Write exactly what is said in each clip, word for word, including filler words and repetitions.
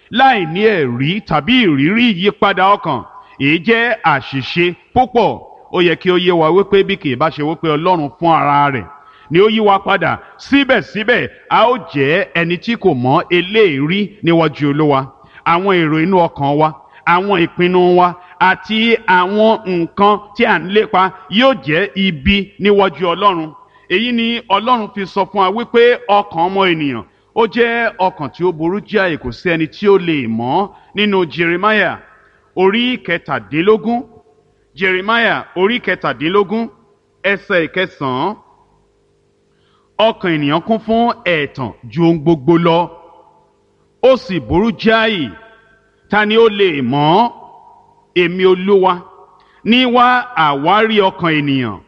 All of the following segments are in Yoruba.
láì ní ẹ̀rí tàbí ìrírí ìyípadà ọkàn, èyí jẹ́ àṣìṣe púpọ̀. Ó yẹ kí ó yé wa wípé bí kì í bá ṣe wípé Ọlọ́run fún ara rẹ̀ ni ó yí wa padà, síbẹ̀síbẹ̀ a ó jẹ́ ẹni tí kò mọ eléèrí níwájú Olúwa. Àwọn èrò inú ọkàn wa, àwọn ìpinnu wa àti àwọn nǹkan tí à ń lépa yóò jẹ́ ibi níwájú Ọlọ́run. Èyí ni Ọlọ́run fi sọ fún wa wípé ọkàn ọmọ ènìyàn ó jẹ́ ọkàn tí ó burú jáì, kò sí ẹni tí ó lè mọ̀. Nínú Jeremiah orí kẹtàdínlógún, Jeremiah orí kẹtàdínlógún ẹsẹ̀ ìkẹsàn-án, ọkàn ènìyàn kún fún ẹ̀tàn ju ohun gbogbo lọ, ó sì burú jáì, ta ni ó lè mọ̀? Èmi Olúwa ní wá àwárí ọkàn ènìyàn,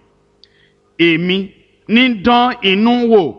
èmi ní dán inú wò,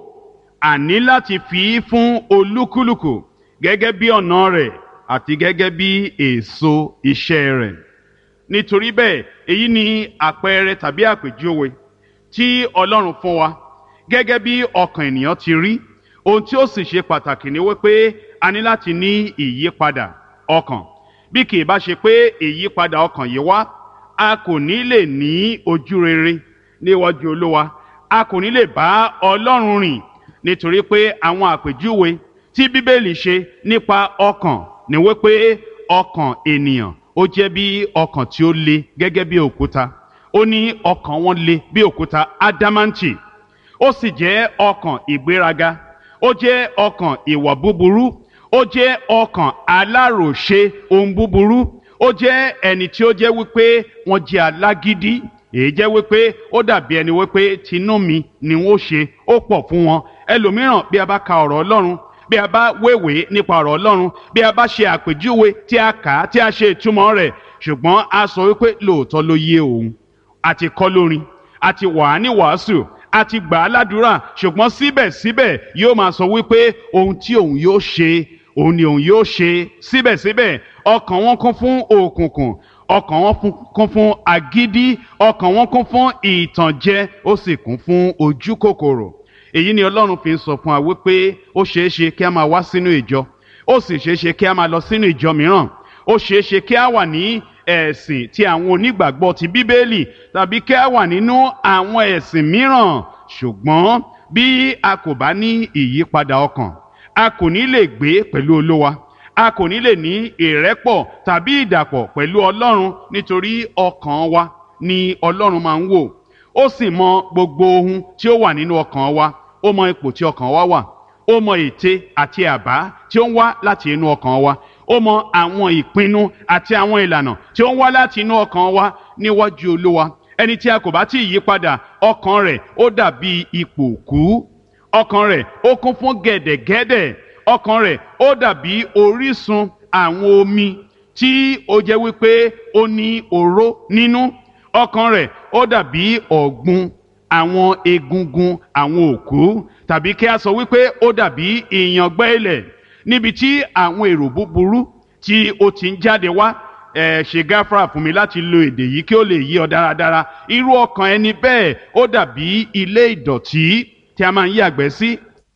àní láti fi í fún olúkúlùkù gẹ́gẹ́ bí ọ̀nà rẹ̀ àti gẹ́gẹ́ bí èso iṣẹ́ rẹ̀. Nítorí bẹ́ẹ̀, èyí ni àpẹẹrẹ tàbí àpèjúwe tí Ọlọ́run fún wa gẹ́gẹ́ bí ọkàn ènìyàn ti rí. Ohun tí ó sì ṣe pàtàkì ni wípé a ní láti ní ìyípadà ọkàn. Bí kì í bá ṣe pé ìyípadà ọkàn yìí wá, a kò ní lè ní ojú rere níwájú Olúwa, a kò ní lè bá Ọlọ́run rìn. Nítorí pé àwọn àpèjúwe tí Bíbélì ṣe nípa ọkàn ni wípé ọkàn ènìyàn ó jẹ́ bí ọkàn tí ó le gẹ́gẹ́ bí òkúta. Ó ní ọkàn wọn le bí òkúta ádámáǹtì. Ó sì jẹ́ ọkàn ìgbéraga, ó jẹ́ ọkàn ìwà búburú, ó jẹ́ ọkàn aláròṣe ohun búburú, ó jẹ́ ẹni tí ó jẹ́ wípé wọ́n jẹ́ alágídí. Èyí jẹ́ wípé ó dàbí ẹni wípé tinú mi ni wọ́n ṣe, ó pọ̀ fún wọn. Ẹlòmíràn, bí a bá ka ọ̀rọ̀ Ọlọ́run, bí a bá wéwèé nípa ọ̀rọ̀ Ọlọ́run, bí a bá ṣe àpèjúwe tí a kà á, tí a ṣe ìtumọ̀ rẹ̀, ṣùgbọ́n a sọ wípé lóòótọ́ ló yé òun. Àti kọ́ lórin, àti wà á ní wàásù, àti gbà á ládùúrà, ṣùgbọ́n síbẹ̀síbẹ̀ yóò máa sọ wípé ohun tí òun yóò ṣe, òun ni òun yóò ṣe. Síbẹ̀síbẹ̀ ọkàn wọn kún fún òkùnkùn, ọkàn wọn kún fún agídí, ọkàn wọn kún fún ìtànjẹ, ó sì kún fún ojú kòkòrò. Èyí ni Ọlọ́run fi ń sọ fún wa wípé ó ṣeé ṣe kí a máa wá sínú ìjọ, ó sì ṣeé ṣe kí a máa lọ sínú ìjọ mìíràn, ó ṣeé ṣe kí a wà ní ẹ̀sìn tí àwọn onígbàgbọ́ ti Bíbélì, tàbí kí a wà nínú àwọn ẹ̀sìn mìíràn. Ṣùgbọ́n bí a kò bá ní ìyípadà ọkàn, a kò ní lè gbé pẹ̀lú Olúwa, a kò ní lè ní ìrẹ́pọ̀ tàbí ìdàpọ̀ pẹ̀lú Ọlọ́run. Nítorí ọkàn wa ni Ọlọ́run máa ń wò. Ó sì mọ gbogbo ohun tí ó wà nínú ọkàn wa. Ó mọ ipò tí ọkàn wa wà. Ó mọ ète àti àbá tí ó ń wá láti inú ọkàn wa. Ó mọ àwọn ìpinnu àti àwọn ìlànà tí ó ń wá láti inú ọkàn wa níwájú Olúwa. Ẹni tí a kò bá tí ì yí padà, ọkàn rẹ̀ ó dàbí ipò òkú. Ọkàn rẹ̀ ó kún fún gẹ̀dẹ̀gẹ̀dẹ̀. Ọkàn rẹ̀ ó dàbí orísun àwọn omi tí ó jẹ́ wípé ó ní oró nínú. Ọkàn rẹ̀ ó dàbí ọ̀gbun àwọn egungun àwọn òkú, tàbí kí a sọ wípé ó dàbí ìyàngbẹ́ ilẹ̀ níbi tí àwọn èrò búburú tí ó ti ń jáde wá. Ẹ ṣe gáfárà fún mi láti lo èdè yìí kí ó lè yé ọ dáradára. Irú ọkàn ẹni bẹ́ẹ̀ ó dàbí ilé ìdọ̀tí tí a máa ń yàgbẹ́ sí.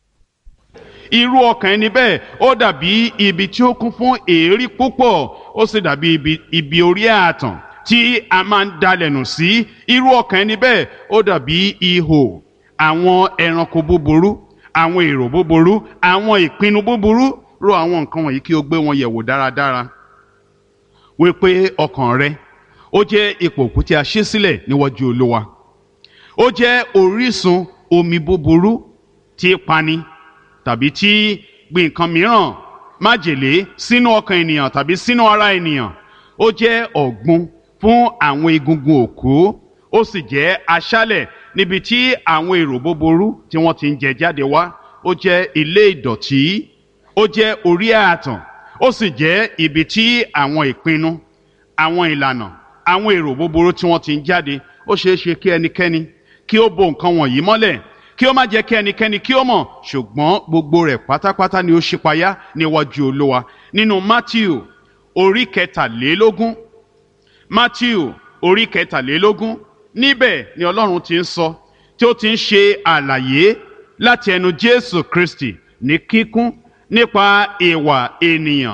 Irú ọkàn ẹni bẹ́ẹ̀ ó dàbí ibi tí ó kún fún èérí púpọ̀, ó sì dàbí ibi, ibi orí ààtàn tí a máa ń dalẹ̀nù sí. Irú ọkàn ẹni bẹ́ẹ̀ ó dàbí ihò àwọn ẹranko búburú, àwọn èrò búburú, àwọn ìpinnu búburú. Rò àwọn nǹkan wọ̀nyí kí o gbé wọn yẹ̀wò dáradára, wípé ọkàn rẹ ó jẹ́ ipò òkú tí a ṣí sílẹ̀ níwájú Olúwa. Ó jẹ́ orísun omi búburú tí pani, tàbí tí gbin nǹkan mìíràn, májèlé sínú ọkàn ènìyàn tàbí sínú ara ènìyàn. Ó jẹ́ ọ̀gbun fún àwọn egungun òkú. Ó sì jẹ́ aṣálẹ̀ níbi tí àwọn èrò búburú tí wọ́n ti ń jẹ jáde wá. Ó jẹ́ ilé ìdọ̀tí. Ó jẹ́ orí ààtàn. Ó sì jẹ́ ibi tí àwọn ìpinnu, àwọn ìlànà, àwọn èrò búburú tí wọ́n ti ń jáde. Ó ṣeé ṣe kí ẹnikẹ́ni kí ó bo nǹkan wọ̀nyí mọ́lẹ̀, kí ó má jẹ́ kí ẹnikẹ́ni kí ó mọ̀, ṣùgbọ́n gbogbo rẹ̀ pátápátá ni ó ṣípayá níwájú Olúwa. Nínú Mátíù orí kẹtàlélógún, Mátíù orí kẹtàlélógún, níbẹ̀ ni Ọlọ́run ti ń sọ, tí ó ti ń ṣe àlàyé láti ẹnu Jésù Kristi ní kíkún nípa ìwà ènìyàn